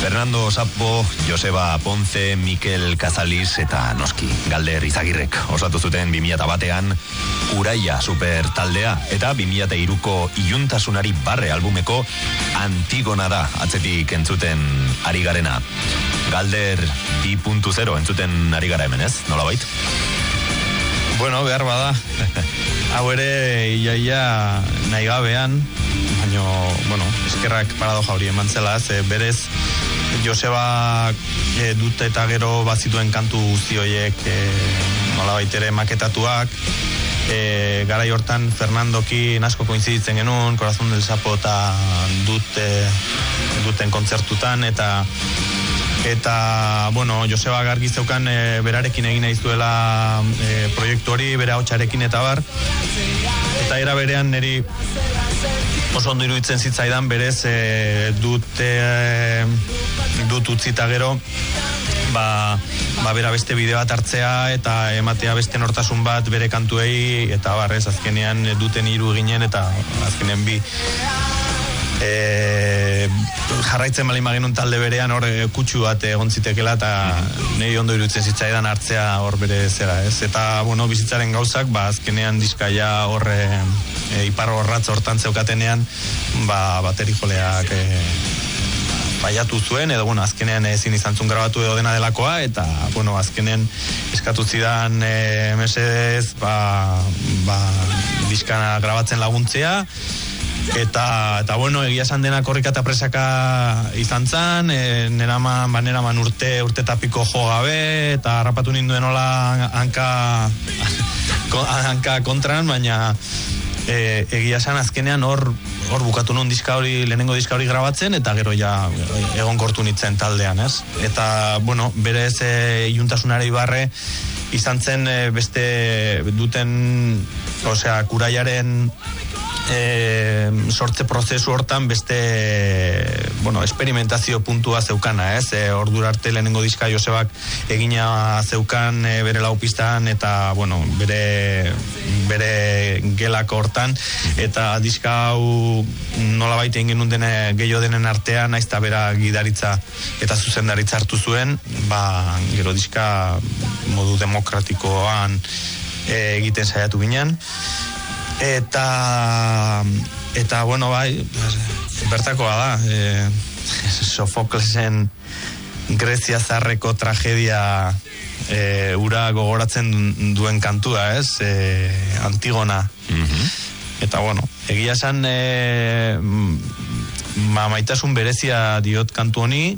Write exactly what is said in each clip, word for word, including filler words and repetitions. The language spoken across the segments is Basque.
Fernando Sapo, Joseba Ponce, Mikel Cazalis eta noski Galder Izagirrek osatu zuten bi mila batean Uraia super taldea eta bi mila hiruko Iluntasunari barre albumeko Antigona da atzetik entzuten ari garena. Galder bi puntu zero entzuten ari gara hemen, ez? Nola bait? Bueno, behar bada. Hau ere iaia nahi gabean, baina, bueno, eskerrak paradoja hori eman zela, ze berez Joseba e, dut eta gero bazituen kantu guzti horiek e, nola baitere maketatuak, e, garai hortan Fernandoki asko koinziditzen genuen, Corazón del Sapo eta dut, e, duten kontzertutan, eta eta, bueno, Joseba gargi zeukan e, berarekin egin nahi zuela e, proiektu hori, bere hautsarekin eta bar, eta era berean niri oso ondo iruditzen zitzaidan berez e, dut e, dut utzita gero ba, ba bera beste bide bat hartzea eta ematea beste nortasun bat bere kantuei eta barrez azkenean duten hiru ginen eta azkenean bi E, jarraitzen balin bagenun talde berean hor kutsu bat egon zitekela eta niri ondo iruditzen zitzaidan hartzea hor bere zera, ez? Eta, bueno, bizitzaren gauzak, ba, azkenean diskaia hor e, e, iparro horratz hortan zeukatenean, ba, baterijoleak e, baiatu zuen, edo, bueno, azkenean ezin izan zuen grabatu edo dena delakoa, eta, bueno, azkenean eskatu zidan e, mesedez, ba, ba, diskana grabatzen laguntzea, Eta, eta bueno, egia esan dena korrika eta presaka izan zan, e, neraman, ba, neraman urte, urte tapiko jo gabe, eta harrapatu ninduen hola hanka, hanka kontran, baina e, egia esan azkenean hor, hor bukatu nun diska hori, lehenengo diska hori grabatzen, eta gero ja egon kortu nintzen taldean, ez? Eta, bueno, berez e, Iluntasunari barre izan zen e, beste duten, osea, Kuraiaren E, sortze prozesu hortan beste bueno, experimentazio puntua zeukana, ez? E, ordura arte lehenengo diska Josebak egina zeukan e, bere lau pistan eta bueno, bere bere gelako hortan eta diska hau nolabait egin genuen dene gehiago denen artean naizta bera gidaritza eta zuzendaritza hartu zuen, ba gero diska modu demokratikoan e, egiten saiatu ginen. Eta, eta bueno, bai, bertakoa da, e, Sofoklesen Grezia zarreko tragedia e, ura gogoratzen duen kantua, ez? E, Antigona. Mm-hmm. Eta, bueno, egia esan e, ma, maitasun berezia diot kantu honi,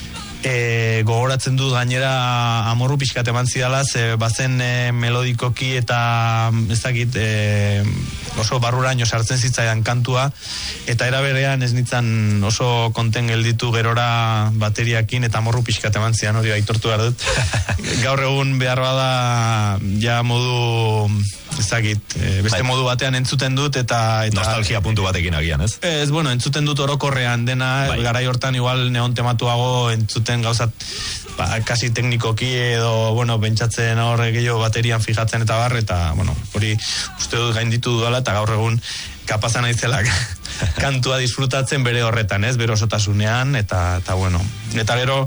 E, gogoratzen dut gainera amorru pixkat eman zidala ze bazen e, melodikoki eta ez dakit e, oso barruraino sartzen zitzaidan kantua eta era berean ez nintzen oso konten gelditu gerora bateriakin eta amorru pixkat eman zidan hori aitortu behar dut gaur egun behar bada ja modu ez dakit, beste modu batean entzuten dut eta, eta nostalgia puntu batekin agian, ez? Ez, bueno, entzuten dut orokorrean dena, bai. Garai hortan igual neon tematuago entzuten gauzat ba, kasi teknikoki edo, bueno, bentsatzen hor gehiago baterian fijatzen eta bar, eta, bueno, hori uste dut gainditu dudala eta gaur egun kapazan aizelak kantua disfrutatzen bere horretan, ez? Bere osotasunean, eta, eta bueno, eta gero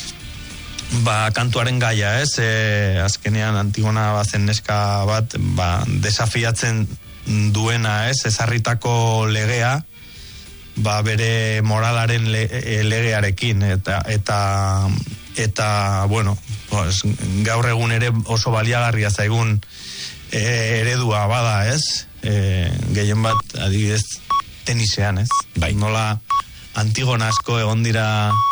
ba, kantuaren gaia, ez? E, azkenean Antigona bazen neska bat, ba, desafiatzen duena, ez? Ezarritako legea, ba, bere moralaren le, legearekin, eta, eta, eta bueno, pues, gaur egun ere oso baliagarria zaigun e, eredua bada, ez? E, gehien bat, adibidez, tenisean, ez? Bai. Nola Antigona asko egon dira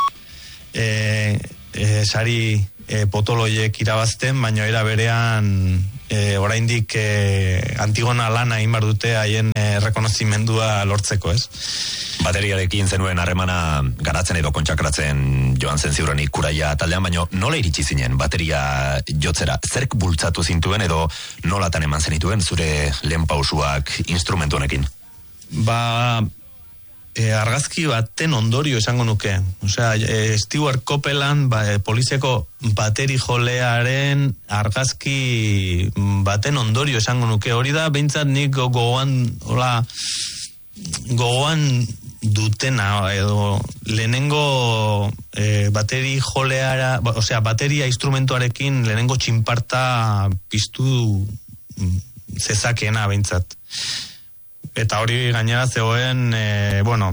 e, E, sari e, potoloiek irabazten, baina era berean e, oraindik e, Antigona lana egin behar dute haien e, rekonozimendua lortzeko, ez? Bateriarekin zenuen harremana garatzen edo kontsakratzen joan zen ziurrenik Kuraia taldean, baina nola iritsi zinen bateria jotzera? Zerk bultzatu zintuen edo nolatan eman zenituen zure lehen pausuak instrumentu honekin? Ba... E, argazki baten ondorio esango nuke. Osea, e, Stewart Copeland ba, e, polizeko bateri jolearen argazki baten ondorio esango nuke. Hori da, behintzat nik gogoan, hola, gogoan dutena, edo lehenengo e, bateri joleara, ba, osea, bateria instrumentuarekin lehenengo txinparta piztu zezakena behintzat. Eta hori gainera zegoen, e, bueno,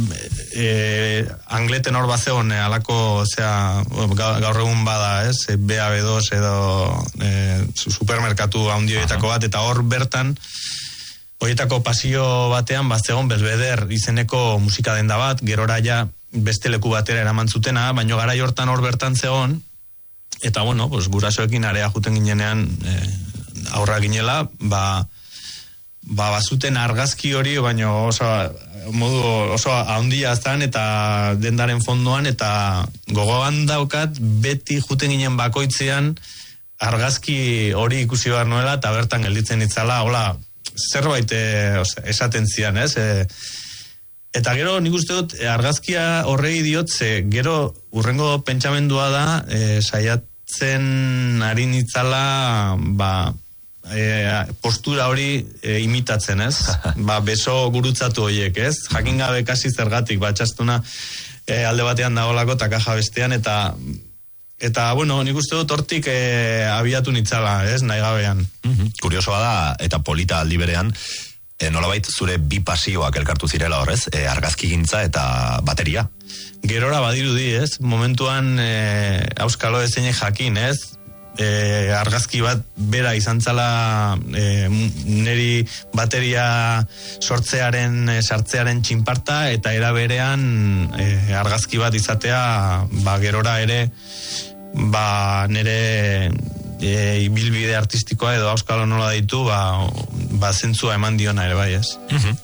e, angleten hor bat zegoen, e, alako, osea, gaur egun bada, ez, B A B dos edo e, supermerkatu handioetako bat, eta hor bertan, horietako pasio batean, bat zegoen Belveder izeneko musika denda bat, gerora ja beste leku batera eraman zutena, baino garai hortan hor bertan zegoen, eta bueno, pues, gurasoekin area juten ginenean e, aurra ginela, ba, ba, bazuten argazki hori, baino oso, modu oso handia zan, eta dendaren fondoan, eta gogoan daukat, beti juten ginen bakoitzean, argazki hori ikusi behar nuela, eta bertan gelditzen itzala, hola, zerbait e, ose, esaten zian, ez? E, eta gero, nik uste dut, argazkia horrei diot, ze gero urrengo pentsamendua da, e, saiatzen ari nitzala, ba, E, postura hori e, imitatzen, ez? Ba, beso gurutzatu horiek, ez? Jakin gabe kasi zergatik, batxastuna e, alde batean dagoelako eta kaja bestean, eta eta, bueno, nik uste dut hortik e, abiatu nitzala, ez? Nahi gabean. Mm-hmm. Kuriosoa da, eta polita aldi berean, e, nolabait zure bi pasioak elkartu zirela horrez, e, argazkigintza eta bateria. Gerora badirudi, ez? Momentuan e, auskalo ezenek jakin, ez? E, argazki bat bera izan zala e, neri bateria sortzearen, e, sartzearen txinparta, eta era berean e, argazki bat izatea, ba, gerora ere ba, nere e, ibilbide artistikoa edo auskalo nola ditu, ba, ba zentzua eman diona ere bai, ez? Mm-hmm.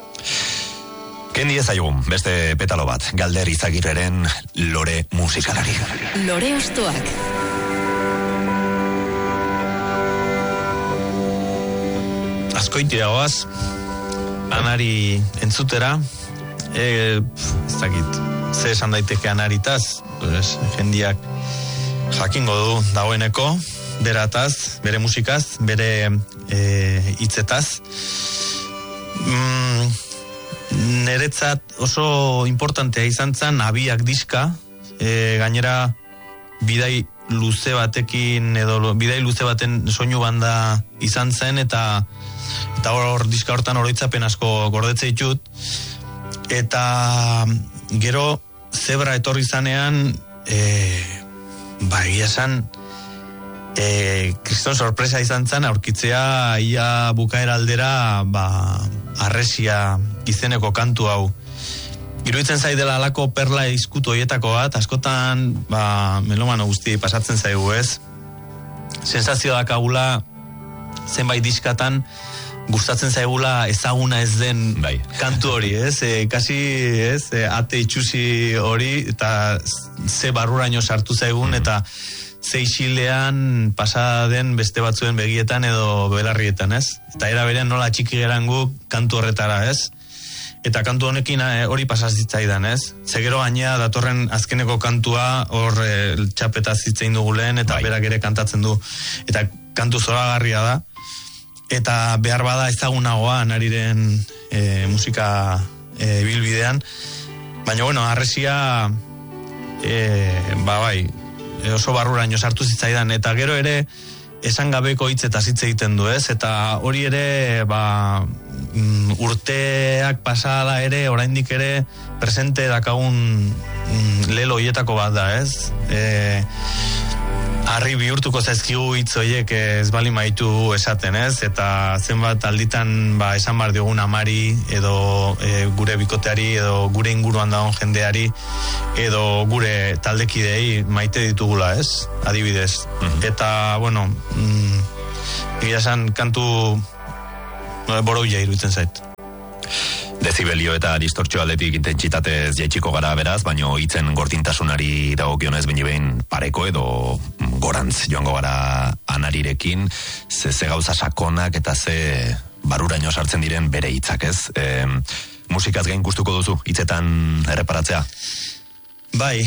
Kendi ezaiogun, beste petalo bat, Galder Izagirreren Lore musikalari. Lore Ostoak. Askoitira goaz, anari entzutera, e, ez dakit, ze esan daiteke anaritaz, pues, jendiak jakingo du dagoeneko, berataz, bere musikaz, bere e, hitzetaz. Mm, Neretzat oso importantea izan zen, abiak diska, e, gainera bidai luze batekin, edo bidai luze baten soinu banda izan zen, eta eta hor diska hortan oroitzapen asko gordetze ditut, eta gero zebra etorri zanean, e, ba egia esan, e, kriston sorpresa izan zen, aurkitzea ia bukaera aldera, ba, Arresia izeneko kantu hau. Iruditzen zaidela alako perla izkutu hoietako bat, askotan, ba, melomano guzti pasatzen zaigu, ez? Sensazio dakagula, zenbait diskatan, gustatzen zaigula ezaguna ez den bai. Kantu hori, ez? E, kasi, ez? E, ate itxusi hori, eta ze barruraino sartu zaigun, eta ze isilean pasada den beste batzuen begietan edo belarrietan, ez? Eta era berean nola txiki geran gu kantu horretara, ez? Eta kantu honekin hori pasaz zitzaidan, ez? Zegero gainea datorren azkeneko kantua hor e, txapeta zitzein dugu lehen, eta bai. Berak ere kantatzen du. Eta kantu zoragarria da. Eta behar bada ezagunagoa nariren e, musika e, bilbidean. Baina, bueno, Arresia e, ba bai, oso barruraino sartu zitzaidan. Eta gero ere esan gabeko hitz eta hitz egiten du, ez? Eta hori ere, ba, mm, urteak pasada ere, oraindik ere presente dakagun mm, lelo hietako bat da, ez? E, Harri bihurtuko zaizkigu hitz horiek ez bali maitu esaten, ez? Eta zenbat alditan ba, esan bar diogun amari, edo e, gure bikoteari, edo gure inguruan dagoen jendeari, edo gure taldekidei maite ditugula, ez? Adibidez. Mm-hmm. Eta, bueno, mm, egia esan kantu boroia iruditzen zait. Dezibelio eta distortzio aldetik intentsitatez jaitsiko gara beraz, baino hitzen gordintasunari dagokionez bini behin pareko edo gorantz joango gara anarirekin, ze, ze gauza sakonak eta ze baruraino sartzen diren bere hitzak, ez? E, musikaz gain gustuko duzu hitzetan erreparatzea? Bai,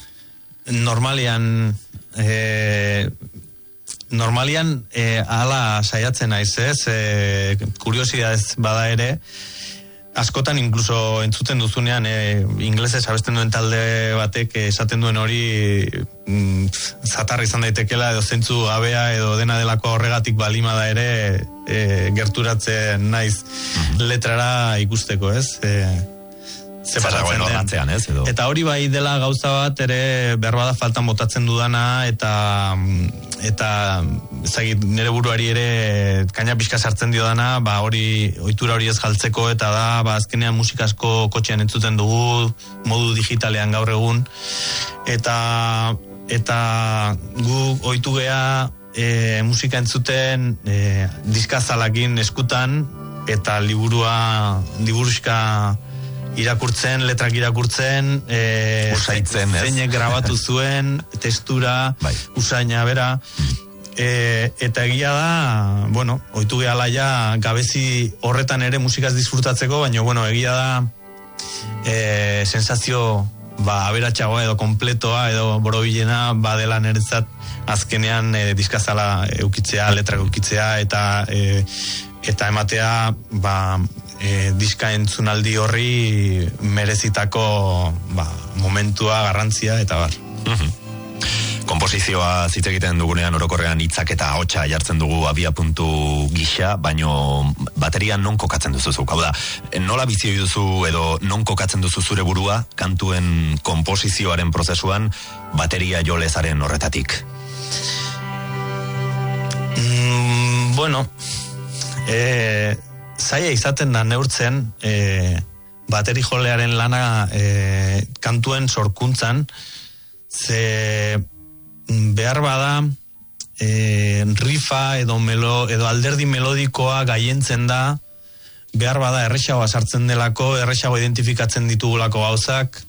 normalian e, normalian e, ala saiatzen naiz, ez? E, kuriosidadez bada ere, askotan inkluso entzuten duzunean e, inglesez abesten duen talde batek esaten duen hori mm, zatarra izan daitekela edo zentzu gabea edo dena delako horregatik balimada ere e, gerturatzen naiz letrara ikusteko, ez? E, Ze pasatzen den. Ez, edo? Eta hori bai dela gauza bat ere berbada faltan botatzen dudana eta eta ezagit nire buruari ere kaina pixka sartzen diodana, ba hori ohitura hori ez galtzeko eta da ba azkenean musikasko kotxean entzuten dugu modu digitalean gaur egun eta eta gu ohitu gea e, musika entzuten e, diskazalakin eskutan eta liburua liburuska irakurtzen, letrak irakurtzen, e, usaitzen, ez? Zeinek grabatu zuen, testura, bai. usaina, bera, e, eta egia da, bueno, ohitu gehala ja gabezi horretan ere musikaz disfrutatzeko, baina, bueno, egia da e, sensazio, ba, aberatsagoa edo kompletoa edo borobilena, badela niretzat azkenean e, diskazala eukitzea, letrak eukitzea, eta e, eta ematea, ba, E, diska entzunaldi horri merezitako ba, momentua, garrantzia eta bar. Mm-hmm. Komposizioa zitz egiten dugunean orokorrean hitzak eta ahotsa jartzen dugu abia puntu gisa, baino bateria non kokatzen duzu zuk? Hau da, nola bizi duzu edo non kokatzen duzu zure burua kantuen komposizioaren prozesuan bateria jolezaren horretatik? Mm, bueno, eh zaila izaten da neurtzen e, bateri jolearen lana e, kantuen sorkuntzan, ze behar bada e, rifa edo, melo, edo alderdi melodikoa gaientzen da, behar bada errexagoa sartzen delako, errexago identifikatzen ditugulako gauzak,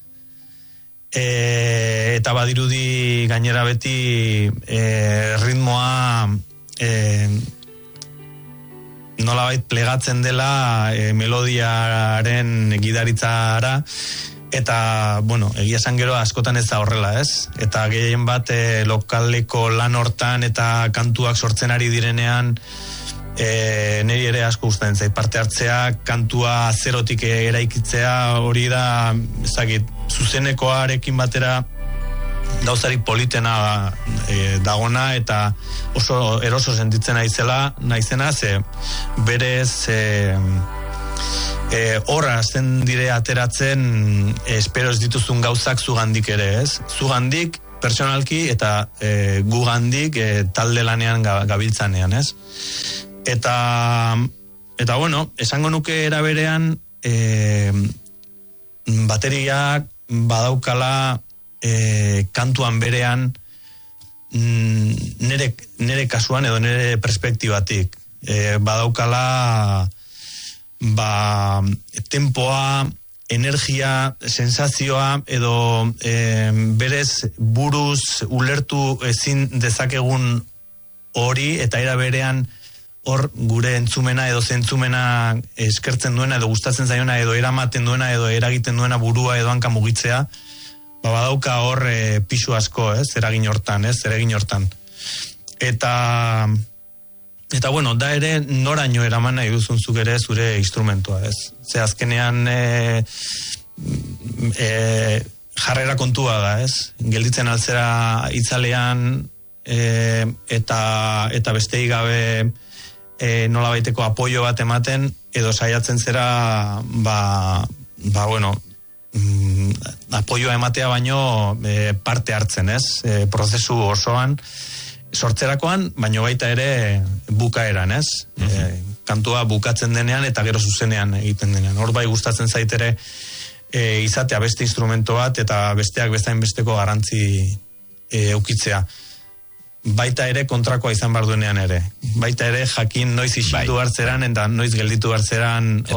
e, eta badirudi gainera beti e, ritmoa e, nolabait plegatzen dela e, melodiaren gidaritzara eta, bueno, egia esan gero askotan ez da horrela, ez? Eta gehien bat e, lokaleko lan hortan eta kantuak sortzen ari direnean e, niri ere asko gustatzen zait parte hartzea, kantua zerotik eraikitzea, hori da ezagit, zuzenekoarekin batera gauzarik politena e, dagona eta oso eroso sentitzen naizela, naizena ze berez e, e, horra azten dire ateratzen e, espero ez dituzun gauzak zugandik ere, ez? Zugandik personalki eta e, gugandik e, talde lanean gabiltzanean, ez? Eta eta bueno, esango nuke era berean e, bateriak badaukala E, kantuan berean nere, nere kasuan edo nere perspektibatik e, badaukala ba, tempoa, energia, sensazioa edo e, berez buruz ulertu ezin dezakegun hori eta era berean hor gure entzumena edo zentzumena eskertzen duena edo gustatzen zaiona edo eramaten duena edo eragiten duena burua edo hanka mugitzea. Ba, badauka hor e, pisu asko, ez, eragin hortan, ez, eragin hortan. Eta, eta bueno, da ere noraino eraman nahi duzun zuk ere zure instrumentua, ez. Ze azkenean e, e, jarrera kontua da, ez. Gelditzen altzera itzalean e, eta, eta bestei gabe e, nola baiteko apoio bat ematen, edo saiatzen zera, ba, ba bueno, Mm, apoioa ematea baino e, parte hartzen, ez? E, prozesu osoan sortzerakoan, baino baita ere bukaeran, ez? Uh-huh. E, kantua bukatzen denean eta gero zuzenean egiten denean. Hor bai gustatzen zaitere e, izatea beste instrumento bat eta besteak bestain besteko garrantzi e, eukitzea. Baita ere kontrakoa izan behar duenean ere. Baita ere jakin noiz isiltu bai. hartzeran eta noiz gelditu hartzeran